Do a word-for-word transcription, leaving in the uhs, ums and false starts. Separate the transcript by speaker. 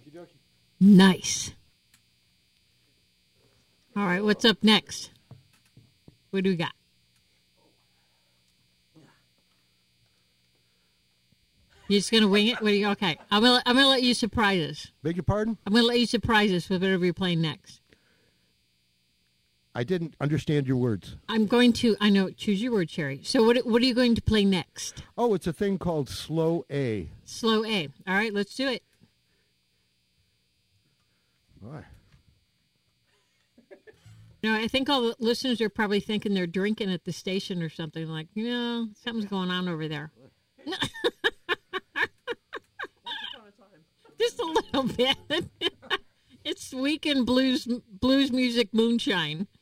Speaker 1: Nice. All right, what's up next? What do we got? You're just gonna wing it? What do you? Okay, I'm gonna I'm gonna let you surprise us.
Speaker 2: Beg your pardon?
Speaker 1: I'm gonna let you surprise us with whatever you're playing next.
Speaker 2: I didn't understand your words.
Speaker 1: I'm going to. I know. Choose your word, Sherry. So what what are you going to play next?
Speaker 2: Oh, it's a thing called Slow A.
Speaker 1: Slow A. All right, let's do it.
Speaker 2: Why?
Speaker 1: You know, I think all the listeners are probably thinking they're drinking at the station or something. Like, you know, something's going on over there. Just a little bit. It's weekend blues blues music moonshine.